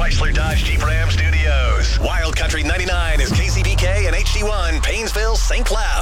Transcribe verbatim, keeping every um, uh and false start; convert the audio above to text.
Chrysler Dodge Jeep Ram Studios. Wild Country ninety-nine is K C B K and H D one, Paynesville, Saint Cloud.